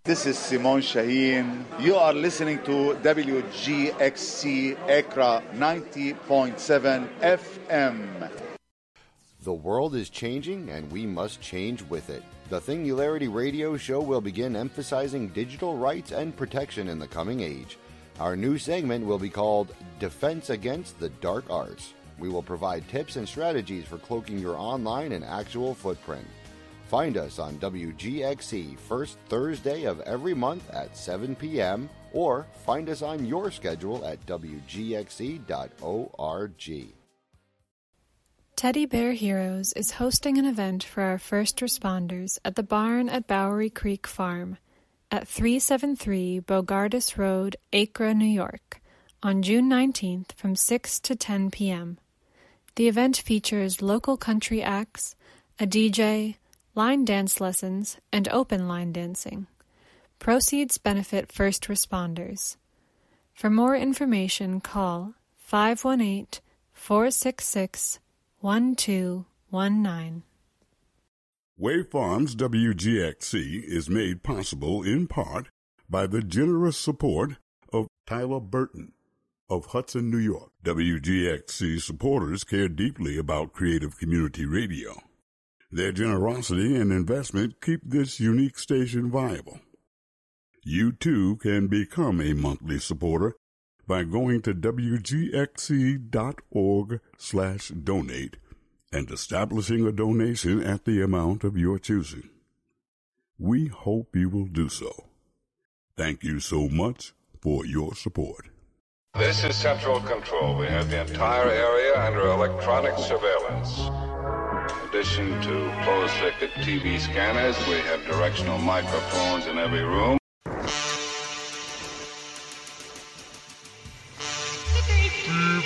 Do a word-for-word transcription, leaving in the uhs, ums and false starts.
This is Simon Shaheen. You are listening to W G X C Accra ninety point seven F M. The world is changing, and we must change with it. The Singularity Radio Show will begin emphasizing digital rights and protection in the coming age. Our new segment will be called Defense Against the Dark Arts. We will provide tips and strategies for cloaking your online and actual footprint. Find us on W G X C first Thursday of every month at seven p.m. or find us on your schedule at W G X C dot org. Teddy Bear Heroes is hosting an event for our first responders at the barn at Bowery Creek Farm at three seventy-three Bogardus Road, Accra, New York, on June nineteenth from six to ten p.m. The event features local country acts, a D J, line dance lessons, and open line dancing. Proceeds benefit first responders. For more information, call five one eight, four six six, one two one nine. Wave Farms W G X C is made possible in part by the generous support of Tyler Burton of Hudson, New York. W G X C supporters care deeply about creative community radio. Their generosity and investment keep this unique station viable. You too can become a monthly supporter by going to W G X C dot org slash donate and establishing a donation at the amount of your choosing. We hope you will do so. Thank you so much for your support. This is Central Control. We have the entire area under electronic surveillance. In addition to closed-circuit T V scanners, we have directional microphones in every room. Mm.